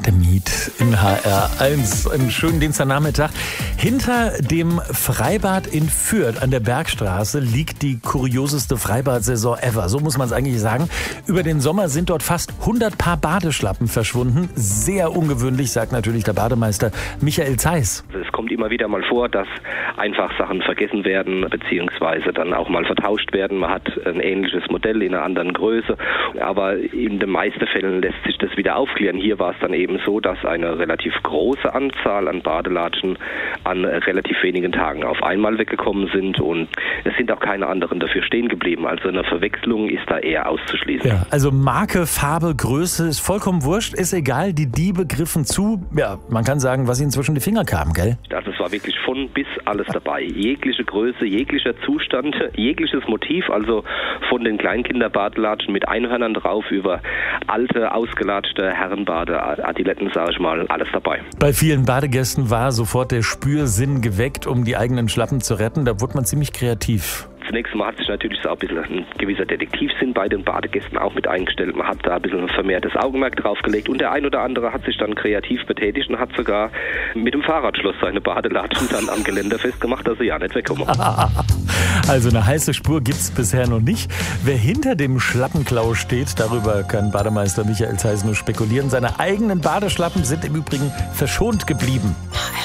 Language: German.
Der Miet in HR1. Einen schönen Dienstagnachmittag. Hinter dem Freibad in Fürth an der Bergstraße liegt die kurioseste Freibad-Saison ever. So muss man es eigentlich sagen. Über den Sommer sind dort fast 100 Paar Badeschlappen verschwunden. Sehr ungewöhnlich, sagt natürlich der Bademeister Michael Zeiss. Es kommt immer wieder mal vor, dass einfach Sachen vergessen werden, beziehungsweise dann auch mal vertauscht werden. Man hat ein ähnliches Modell in einer anderen Größe. Aber in den meisten Fällen lässt sich das wieder aufklären. Hier war es dann eben so, dass eine relativ große Anzahl an Badelatschen an relativ wenigen Tagen auf einmal weggekommen sind und es sind auch keine anderen dafür stehen geblieben. Also eine Verwechslung ist da eher auszuschließen. Ja, also Marke, Farbe, Größe ist vollkommen wurscht, ist egal. Die Diebe griffen zu. Ja, man kann sagen, was ihnen zwischen die Finger kam, gell? Also es war wirklich von bis alles dabei. Jegliche Größe, jeglicher Zustand, jegliches Motiv, also von den Kleinkinderbadelatschen mit Einhörnern drauf über alte, ausgelatschte Herrenbade-Adiletten, sage ich mal, alles dabei. Bei vielen Badegästen war sofort der Spürsinn geweckt, um die eigenen Schlappen zu retten. Da wurde man ziemlich kreativ. Zunächst mal hat sich natürlich so ein bisschen ein gewisser Detektivsinn bei den Badegästen auch mit eingestellt. Man hat da ein bisschen ein vermehrtes Augenmerk drauf gelegt und der ein oder andere hat sich dann kreativ betätigt und hat sogar mit dem Fahrradschloss seine Badelatschen dann am Geländer festgemacht, dass sie ja nicht wegkommen. Also eine heiße Spur gibt's bisher noch nicht. Wer hinter dem Schlappenklau steht, darüber kann Bademeister Michael Zeiss nur spekulieren. Seine eigenen Badeschlappen sind im Übrigen verschont geblieben.